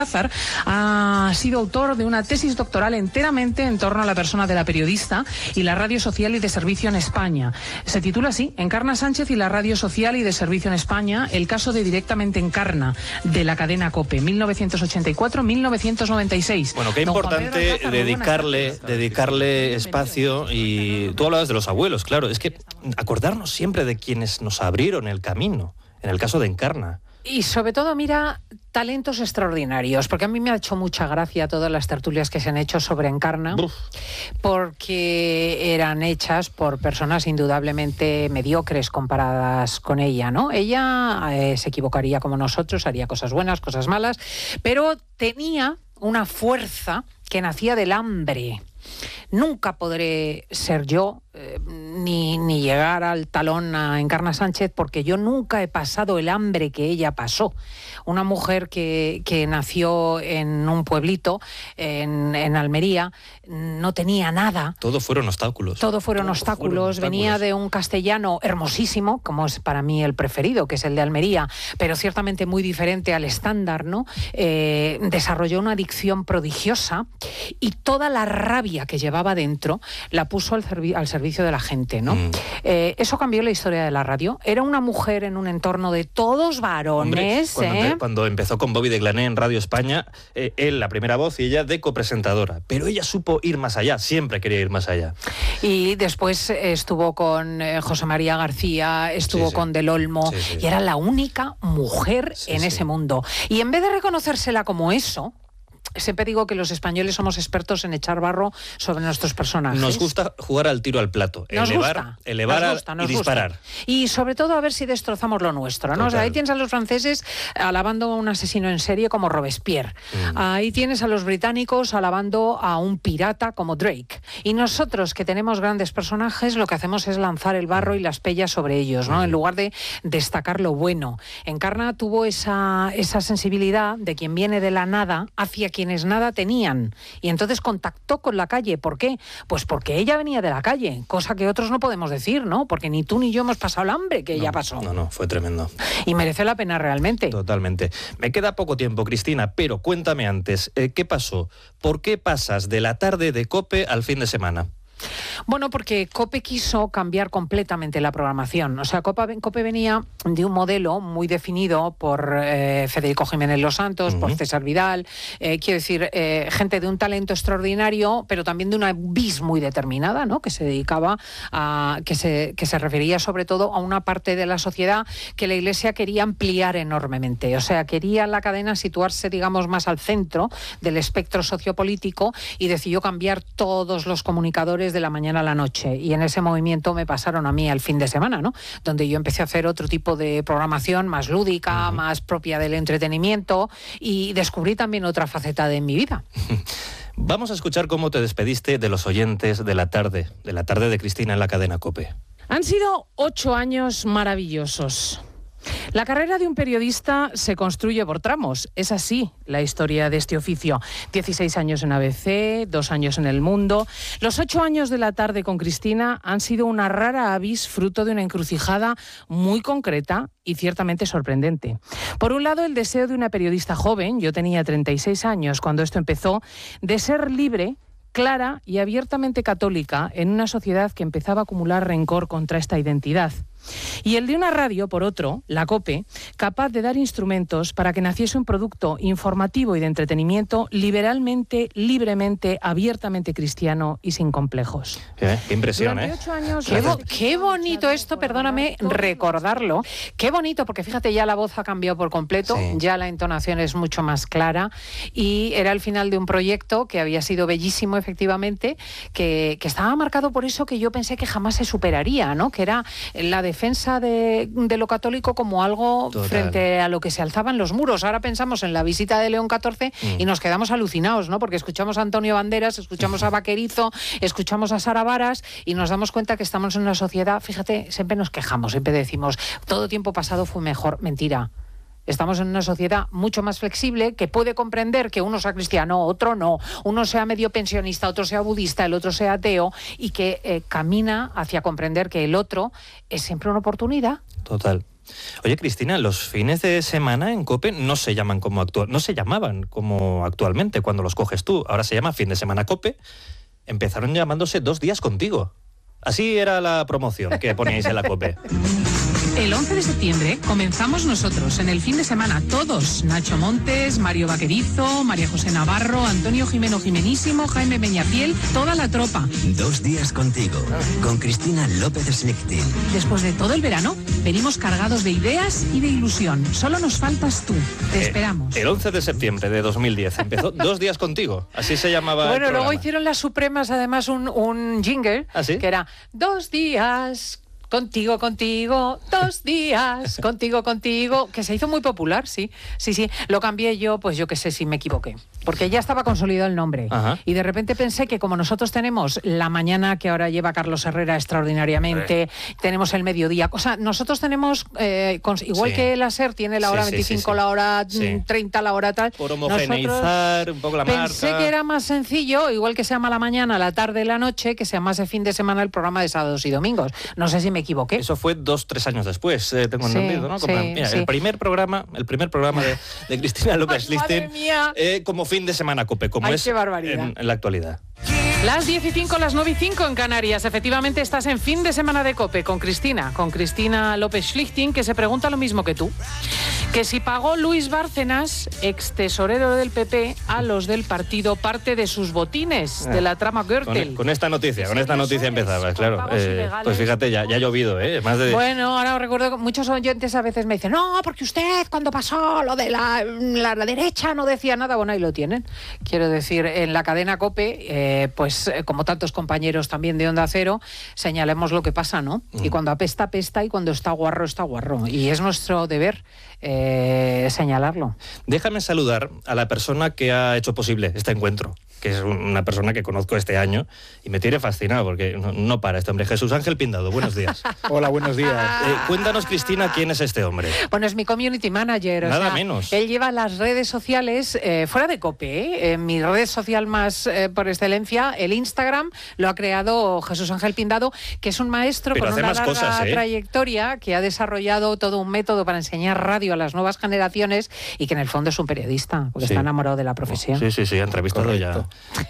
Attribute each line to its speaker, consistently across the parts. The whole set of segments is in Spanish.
Speaker 1: Ha sido autor de una tesis doctoral enteramente en torno a la persona de la periodista y la radio social y de servicio en España. Se titula así: Encarna Sánchez y la radio social y de servicio en España, el caso de Directamente Encarna, de la cadena COPE, 1984-1996.
Speaker 2: Bueno, qué importante dedicarle espacio. Y tú hablabas de los abuelos, claro, es que acordarnos siempre de quienes nos abrieron el camino, en el caso de Encarna.
Speaker 3: Y sobre todo, mira, talentos extraordinarios, porque a mí me ha hecho mucha gracia todas las tertulias que se han hecho sobre Encarna, porque eran hechas por personas indudablemente mediocres comparadas con ella, ¿no? Ella se equivocaría como nosotros, haría cosas buenas, cosas malas, pero tenía una fuerza que nacía del hambre. Nunca podré ser yo ni llegar al talón a Encarna Sánchez, porque yo nunca he pasado el hambre que ella pasó. Una mujer que nació en un pueblito, en Almería, no tenía nada.
Speaker 2: Todo fueron obstáculos.
Speaker 3: Venía de un castellano hermosísimo, como es para mí el preferido, que es el de Almería, pero ciertamente muy diferente al estándar, ¿no? Desarrolló una dicción prodigiosa y toda la rabia que llevaba dentro la puso al servicio de la gente, ¿no? Eso cambió la historia de la radio. Era una mujer en un entorno de todos varones.
Speaker 2: Hombre, cuando empezó con Bobby de Glané en Radio España, él la primera voz y ella de copresentadora, pero ella supo ir más allá, siempre quería ir más allá.
Speaker 3: Y después estuvo con José María García, estuvo con Del Olmo, y era la única mujer en ese mundo. Y en vez de reconocérsela como eso, siempre digo que los españoles somos expertos en echar barro sobre nuestros personajes.
Speaker 2: Nos gusta jugar al tiro al plato, elevar y disparar.
Speaker 3: Y sobre todo a ver si destrozamos lo nuestro, ¿no? O sea, ahí tienes a los franceses alabando a un asesino en serie como Robespierre. Ahí tienes a los británicos alabando a un pirata como Drake. Y nosotros, que tenemos grandes personajes, lo que hacemos es lanzar el barro y las pellas sobre ellos, ¿no? En lugar de destacar lo bueno. Encarna tuvo esa sensibilidad de quien viene de la nada hacia quienes nada tenían, y entonces contactó con la calle. ¿Por qué? Pues porque ella venía de la calle, cosa que otros no podemos decir, ¿no? Porque ni tú ni yo hemos pasado el hambre que ella pasó.
Speaker 2: No, fue tremendo.
Speaker 3: Y merece la pena realmente.
Speaker 2: Totalmente. Me queda poco tiempo, Cristina, pero cuéntame antes, ¿qué pasó? ¿Por qué pasas de la tarde de COPE al fin de semana?
Speaker 3: Bueno, porque COPE quiso cambiar completamente la programación. O sea, COPE venía de un modelo muy definido por Federico Jiménez Los Santos, por César Vidal, quiero decir, gente de un talento extraordinario, pero también de una vis muy determinada, ¿no? Que se dedicaba a... que se refería sobre todo a una parte de la sociedad que la Iglesia quería ampliar enormemente. O sea, quería la cadena situarse, digamos, más al centro del espectro sociopolítico, y decidió cambiar todos los comunicadores de la mañana a la noche, y en ese movimiento me pasaron a mí al fin de semana, ¿no? Donde yo empecé a hacer otro tipo de programación más lúdica, más propia del entretenimiento, y descubrí también otra faceta de mi vida.
Speaker 2: Vamos a escuchar cómo te despediste de los oyentes de la tarde de Cristina en la cadena COPE.
Speaker 1: Han sido 8 años maravillosos. La carrera de un periodista se construye por tramos. Es así la historia de este oficio. 16 años en ABC, 2 años en El Mundo. Los 8 años de la tarde con Cristina han sido una rara avis, fruto de una encrucijada muy concreta y ciertamente sorprendente. Por un lado, el deseo de una periodista joven, yo tenía 36 años cuando esto empezó, de ser libre, clara y abiertamente católica en una sociedad que empezaba a acumular rencor contra esta identidad. Y el de una radio, por otro, la COPE, capaz de dar instrumentos para que naciese un producto informativo y de entretenimiento liberalmente, libremente, abiertamente cristiano y sin complejos.
Speaker 2: Qué impresión, ¿eh?
Speaker 1: 8 años,
Speaker 3: qué bonito esto, perdóname recordarlo. Qué bonito, porque fíjate, ya la voz ha cambiado por completo, ya la entonación es mucho más clara, y era el final de un proyecto que había sido bellísimo, efectivamente, que estaba marcado por eso que yo pensé que jamás se superaría, ¿no? Que era la defensa de lo católico como algo frente a lo que se alzaban los muros. Ahora pensamos en la visita de León XIV y nos quedamos alucinados, ¿no? Porque escuchamos a Antonio Banderas, escuchamos a Vaquerizo, escuchamos a Sara Varas y nos damos cuenta que estamos en una sociedad, fíjate, siempre nos quejamos, siempre decimos, todo tiempo pasado fue mejor. Mentira. Estamos en una sociedad mucho más flexible, que puede comprender que uno sea cristiano, otro no, uno sea medio pensionista, otro sea budista, el otro sea ateo, y que camina hacia comprender que el otro es siempre una oportunidad.
Speaker 2: Total. Oye, Cristina, los fines de semana en COPE no se llamaban como actualmente cuando los coges tú. Ahora se llama Fin de Semana COPE. Empezaron llamándose 2 días contigo. Así era la promoción que poníais en la COPE.
Speaker 4: El 11 de septiembre comenzamos nosotros en el fin de semana, todos. Nacho Montes, Mario Vaquerizo, María José Navarro, Antonio Jimeno Jimenísimo, Jaime Peñafiel, toda la tropa.
Speaker 5: 2 días contigo, con Cristina López Slichting.
Speaker 4: Después de todo el verano, venimos cargados de ideas y de ilusión. Solo nos faltas tú. Te esperamos.
Speaker 2: El 11 de septiembre de 2010 empezó 2 días contigo. Así se llamaba
Speaker 3: Bueno,
Speaker 2: el programa.
Speaker 3: luego hicieron las Supremas además un jingle.
Speaker 2: ¿Ah, sí?
Speaker 3: Que era 2 días... Contigo, 2 días, contigo, que se hizo muy popular, sí. Lo cambié yo, pues yo qué sé si me equivoqué, porque ya estaba consolidado el nombre.
Speaker 2: Ajá.
Speaker 3: Y de repente pensé que como nosotros tenemos la mañana que ahora lleva Carlos Herrera extraordinariamente, tenemos el mediodía, o sea, nosotros tenemos, igual que la SER tiene la hora 25, la hora 30, la hora tal.
Speaker 2: Por homogeneizar un poco la marca.
Speaker 3: Pensé que era más sencillo, igual que se llama la mañana, la tarde, la noche, que se llamase fin de semana el programa de sábados y domingos. No sé si me equivoqué.
Speaker 2: Eso fue 2-3 años después, tengo entendido, ¿no? Mira,
Speaker 3: sí.
Speaker 2: el primer programa de Cristina López Slichting como fin de semana COPE, como es
Speaker 3: qué barbaridad.
Speaker 2: en la actualidad.
Speaker 1: Las 10:05, las 9:05 en Canarias. Efectivamente estás en fin de semana de COPE con Cristina López Slichting, que se pregunta lo mismo que tú. Que si pagó Luis Bárcenas, ex tesorero del PP, a los del partido parte de sus botines de la trama Gürtel.
Speaker 2: Con esta noticia empezaba, claro. Pues fíjate, ya ha llovido, más de...
Speaker 3: Bueno, ahora recuerdo que muchos oyentes a veces me dicen, no, porque usted cuando pasó lo de la derecha no decía nada. Bueno, ahí lo tienen. Quiero decir, en la cadena COPE, como tantos compañeros también de Onda Cero, señalemos lo que pasa, ¿no? Y cuando apesta, apesta, y cuando está guarro, está guarro. Y es nuestro deber señalarlo.
Speaker 2: Déjame saludar a la persona que ha hecho posible este encuentro, que es una persona que conozco este año y me tiene fascinado porque no para este hombre. Jesús Ángel Pindado, buenos días.
Speaker 6: Hola, buenos días.
Speaker 2: Cuéntanos, Cristina, ¿quién es este hombre?
Speaker 3: Bueno, es mi community manager.
Speaker 2: Nada menos.
Speaker 3: Él lleva las redes sociales fuera de COPE. Mi red social más por excelencia, el Instagram, lo ha creado Jesús Ángel Pindado, que es un maestro con una larga trayectoria, que ha desarrollado todo un método para enseñar radio a las nuevas generaciones y que en el fondo es un periodista, porque está enamorado de la profesión.
Speaker 2: Sí, ha entrevistado ya.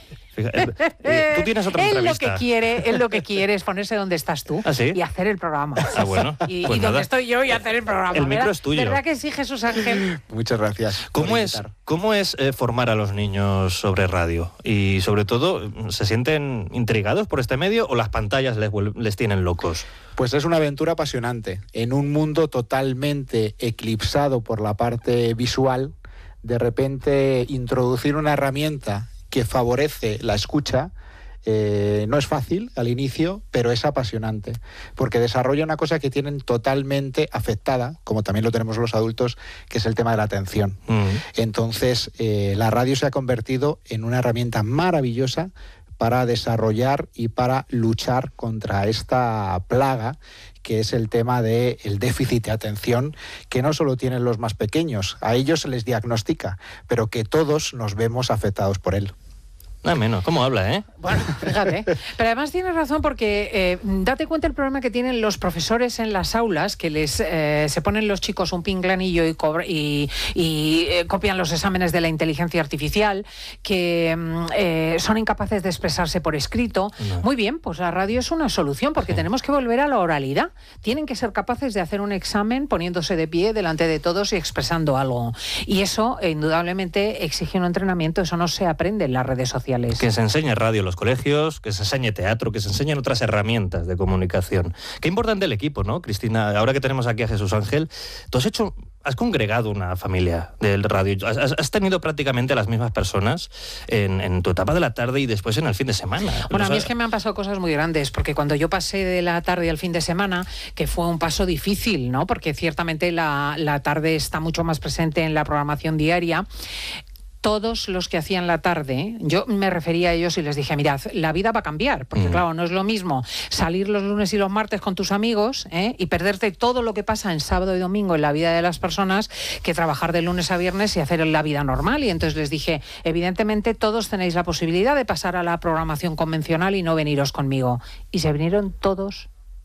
Speaker 2: Tú tienes otra entrevista.
Speaker 3: Él lo que quiere es ponerse donde estás tú.
Speaker 2: ¿Ah, sí?
Speaker 3: Y hacer el programa.
Speaker 2: Bueno.
Speaker 3: Y
Speaker 2: pues
Speaker 3: donde estoy yo y hacer el programa.
Speaker 2: El micro es tuyo.
Speaker 3: ¿Verdad que sí, Jesús Ángel?
Speaker 6: Muchas gracias.
Speaker 2: ¿Cómo es formar a los niños sobre radio? Y sobre todo, ¿se sienten intrigados por este medio o las pantallas les tienen locos?
Speaker 6: Pues es una aventura apasionante. En un mundo totalmente eclipsado por la parte visual, de repente introducir una herramienta que favorece la escucha no es fácil al inicio, pero es apasionante, porque desarrolla una cosa que tienen totalmente afectada, como también lo tenemos los adultos, que es el tema de la atención. Entonces, la radio se ha convertido en una herramienta maravillosa para desarrollar y para luchar contra esta plaga que es el tema del déficit de atención, que no solo tienen los más pequeños, a ellos se les diagnostica, pero que todos nos vemos afectados por él.
Speaker 2: Nada menos, ¿cómo habla, eh?
Speaker 3: Bueno, fíjate. Pero además tienes razón porque date cuenta el problema que tienen los profesores en las aulas, que se ponen los chicos un pinglanillo y copian los exámenes de la inteligencia artificial, que son incapaces de expresarse por escrito. No. Muy bien, pues la radio es una solución porque tenemos que volver a la oralidad. Tienen que ser capaces de hacer un examen poniéndose de pie delante de todos y expresando algo. Y eso, indudablemente, exige un entrenamiento. Eso no se aprende en las redes sociales.
Speaker 2: Que se enseñe radio en los colegios, que se enseñe teatro, que se enseñen otras herramientas de comunicación. Qué importante el equipo, ¿no, Cristina? Ahora que tenemos aquí a Jesús Ángel, tú has congregado una familia del radio. Has tenido prácticamente las mismas personas en tu etapa de la tarde y después en el fin de semana.
Speaker 3: Bueno, a mí es que me han pasado cosas muy grandes, porque cuando yo pasé de la tarde al fin de semana, que fue un paso difícil, ¿no? Porque ciertamente la tarde está mucho más presente en la programación diaria. Todos los que hacían la tarde, yo me refería a ellos y les dije, mirad, la vida va a cambiar, porque claro, no es lo mismo salir los lunes y los martes con tus amigos y perderte todo lo que pasa en sábado y domingo en la vida de las personas que trabajar de lunes a viernes y hacer la vida normal. Y entonces les dije, evidentemente todos tenéis la posibilidad de pasar a la programación convencional y no veniros conmigo. Y se vinieron todos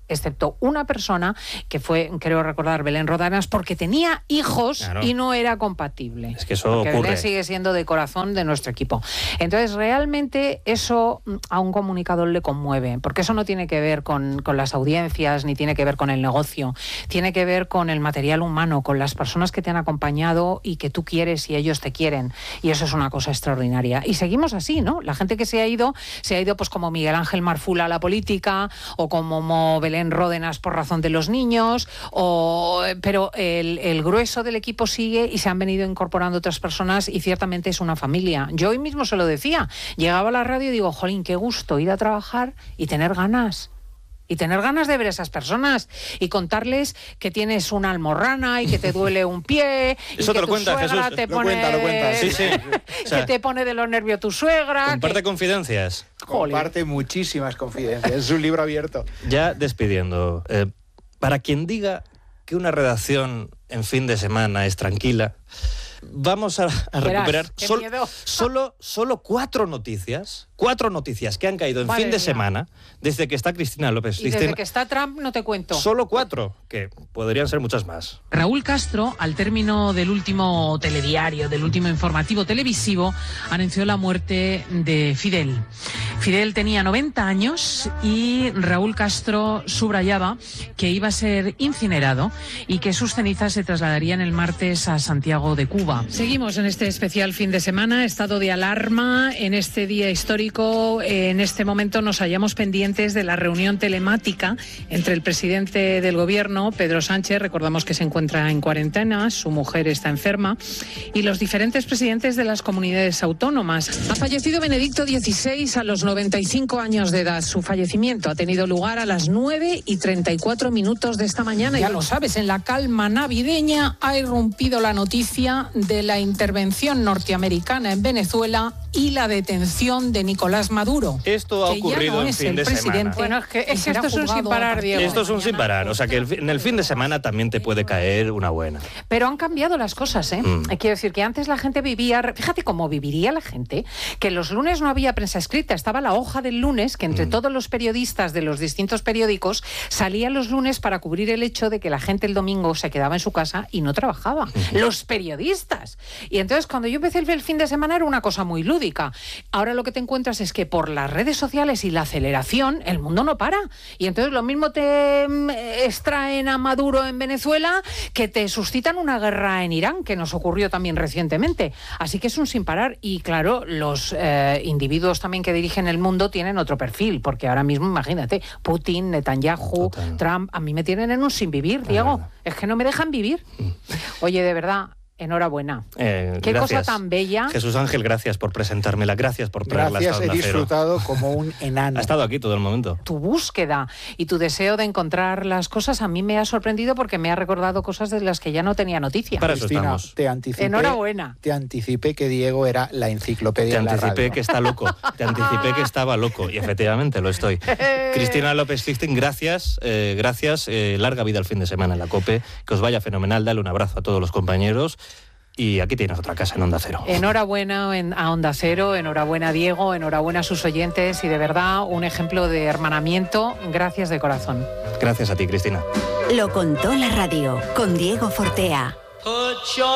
Speaker 3: excepto una persona, que fue, creo recordar, Belén Rodanas, porque tenía hijos y no era compatible.
Speaker 2: Es que eso ocurre.
Speaker 3: Belén sigue siendo de corazón de nuestro equipo. Entonces, realmente eso a un comunicador le conmueve, porque eso no tiene que ver con las audiencias, ni tiene que ver con el negocio, tiene que ver con el material humano, con las personas que te han acompañado y que tú quieres y ellos te quieren. Y eso es una cosa extraordinaria. Y seguimos así, ¿no? La gente que se ha ido pues como Miguel Ángel Marfula a la política, o como Belén Ródenas por razón de los niños, pero el grueso del equipo sigue y se han venido incorporando otras personas y ciertamente es una familia. Yo hoy mismo se lo decía, llegaba a la radio y digo, jolín, qué gusto ir a trabajar y tener ganas. Y tener ganas de ver a esas personas y contarles que tienes una almorrana y que te duele un pie.
Speaker 2: Eso
Speaker 3: y
Speaker 2: te
Speaker 3: que
Speaker 2: lo cuenta, Jesús.
Speaker 3: Lo cuenta.
Speaker 2: Sí, sí.
Speaker 3: O sea, que te pone de los nervios tu suegra.
Speaker 2: Comparte confidencias.
Speaker 6: Comparte muchísimas confidencias. Es un libro abierto.
Speaker 2: Ya despidiendo. Para quien diga que una redacción en fin de semana es tranquila, vamos a recuperar solo 4 noticias. 4 noticias que han caído en fin de semana desde que está Cristina López.
Speaker 3: Y desde que está Trump, no te cuento.
Speaker 2: Solo 4, que podrían ser muchas más.
Speaker 4: Raúl Castro, al término del último telediario, del último informativo televisivo, anunció la muerte de Fidel. Fidel tenía 90 años y Raúl Castro subrayaba que iba a ser incinerado y que sus cenizas se trasladarían el martes a Santiago de Cuba. Seguimos en este especial fin de semana, estado de alarma en este día histórico. En este momento nos hallamos pendientes de la reunión telemática entre el presidente del gobierno, Pedro Sánchez, recordamos que se encuentra en cuarentena, su mujer está enferma, y los diferentes presidentes de las comunidades autónomas. Ha fallecido Benedicto XVI a los 95 años de edad. Su fallecimiento ha tenido lugar a las 9:34 de esta mañana.
Speaker 3: Ya lo sabes, en la calma navideña ha irrumpido la noticia de la intervención norteamericana en Venezuela y la detención de Nicolás Maduro.
Speaker 2: Esto ha ocurrido en fin de semana.
Speaker 3: Bueno, es que esto es un sin parar, Diego.
Speaker 2: Esto es un sin parar, o sea que en el fin de semana también te puede caer una buena.
Speaker 3: Pero han cambiado las cosas, ¿eh? Quiero decir que antes la gente vivía, fíjate cómo viviría la gente, que los lunes no había prensa escrita, estaba la hoja del lunes, que entre todos los periodistas de los distintos periódicos salía los lunes para cubrir el hecho de que la gente el domingo se quedaba en su casa y no trabajaba. Los periodistas. Y entonces cuando yo empecé el fin de semana era una cosa muy lúdica. Ahora lo que te encuentras es que por las redes sociales y la aceleración el mundo no para. Y entonces lo mismo te extraen a Maduro en Venezuela que te suscitan una guerra en Irán, que nos ocurrió también recientemente. Así que es un sin parar. Y claro, los individuos también que dirigen el mundo tienen otro perfil, porque ahora mismo, imagínate, Putin, Netanyahu, Trump, a mí me tienen en un sin vivir, Diego. Es que no me dejan vivir. Oye, de verdad, enhorabuena. Qué
Speaker 2: gracias.
Speaker 3: Cosa tan bella.
Speaker 2: Jesús Ángel, gracias por presentármela, gracias por traerla hasta Onda Cero.
Speaker 6: He disfrutado como un enano.
Speaker 2: Ha estado aquí todo el momento.
Speaker 3: Tu búsqueda y tu deseo de encontrar las cosas a mí me ha sorprendido porque me ha recordado cosas de las que ya no tenía noticia.
Speaker 2: Para eso
Speaker 6: Cristina,
Speaker 2: estamos.
Speaker 6: Te anticipé,
Speaker 3: enhorabuena.
Speaker 6: Te anticipé que Diego era la enciclopedia de la radio.
Speaker 2: Te anticipé que está loco. Te anticipé que estaba loco. Y efectivamente lo estoy. Cristina López Fichting, gracias. Larga vida al fin de semana en la COPE. Que os vaya fenomenal. Dale un abrazo a todos los compañeros. Y aquí tienes otra casa en Onda Cero.
Speaker 3: Enhorabuena a Onda Cero, enhorabuena Diego, enhorabuena a sus oyentes y de verdad un ejemplo de hermanamiento. Gracias de corazón.
Speaker 2: Gracias a ti, Cristina.
Speaker 7: Lo contó la radio con Diego Fortea.